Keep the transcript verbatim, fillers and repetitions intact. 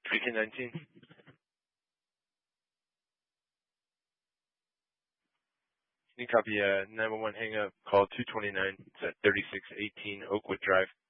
three K nineteen. Can you copy uh, nine one one hang up, call two twenty-nine, it's at thirty-six eighteen Oakwood Drive.